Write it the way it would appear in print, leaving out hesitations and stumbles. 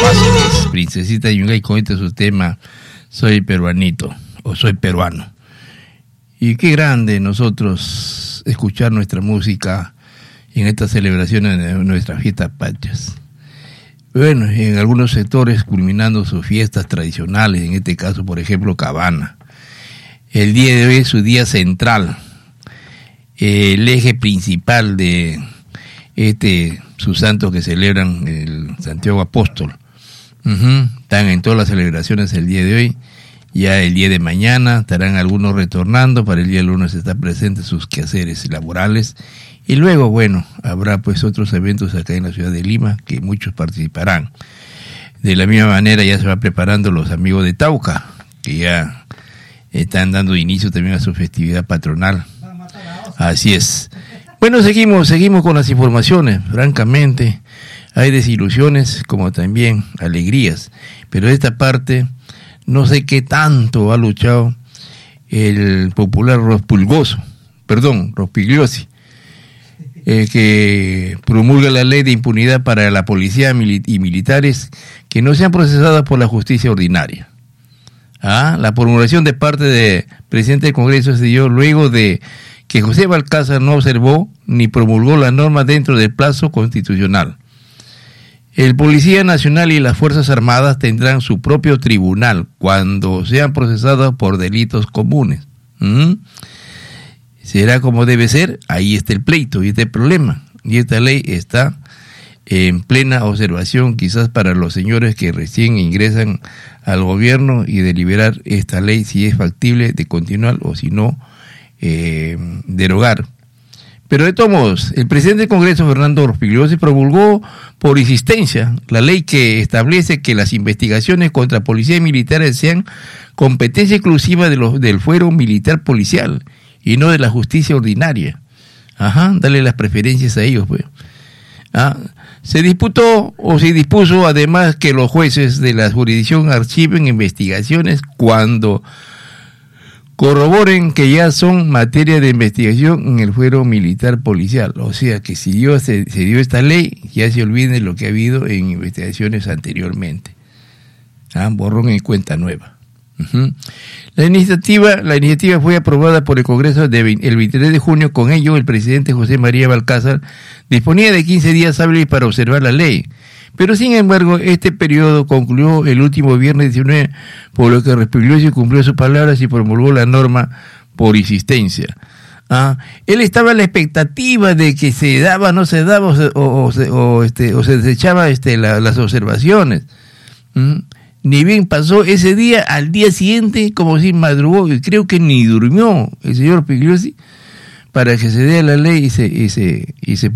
fáciles. Princesita Yungay con este su tema Soy Peruanito o Soy Peruano. Y qué grande nosotros escuchar nuestra música en estas celebraciones de nuestras fiestas patrias. Bueno, en algunos sectores culminando sus fiestas tradicionales, en este caso, por ejemplo, Cabana. El día de hoy es su día central, el eje principal de sus santos que celebran el Santiago Apóstol. Están en todas las celebraciones el día de hoy. Ya el día de mañana estarán algunos retornando, para el día lunes están presentes sus quehaceres laborales. Y luego, bueno, habrá pues otros eventos acá en la ciudad de Lima que muchos participarán. De la misma manera ya se va preparando los amigos de Tauca, que ya están dando inicio también a su festividad patronal. Así es. Bueno, seguimos con las informaciones. Francamente, hay desilusiones como también alegrías. Pero de esta parte, no sé qué tanto ha luchado el popular Rospigliosi, que promulga la ley de impunidad para la policía y militares que no sean procesadas por la justicia ordinaria. La promulgación de parte del presidente del Congreso se dio luego de que José Balcázar no observó ni promulgó la norma dentro del plazo constitucional. El Policía Nacional y las Fuerzas Armadas tendrán su propio tribunal cuando sean procesados por delitos comunes. ¿Será como debe ser? Ahí está el pleito y está el problema. Y esta ley está en plena observación, quizás para los señores que recién ingresan al gobierno, y deliberar esta ley si es factible de continuar o si no, derogar. Pero de todos modos, el presidente del Congreso, Fernando Rospigliosi, promulgó por insistencia la ley que establece que las investigaciones contra policías y militares sean competencia exclusiva del fuero militar policial y no de la justicia ordinaria. Dale las preferencias a ellos, pues. Se dispuso además que los jueces de la jurisdicción archiven investigaciones cuando corroboren que ya son materia de investigación en el fuero militar policial. O sea que si se dio esta ley, ya se olviden lo que ha habido en investigaciones anteriormente. Borrón y cuenta nueva. La iniciativa fue aprobada por el Congreso el 23 de junio. Con ello, el presidente José María Balcázar disponía de 15 días hábiles para observar la ley. Pero, sin embargo, este periodo concluyó el último viernes 19, por lo que Rospigliosi cumplió sus palabras y promulgó la norma por insistencia. Él estaba en la expectativa de que se daba, no se daba, o se desechaba las observaciones. Ni bien pasó ese día, al día siguiente, como si madrugó, y creo que ni durmió el señor Rospigliosi para que se dé la ley y se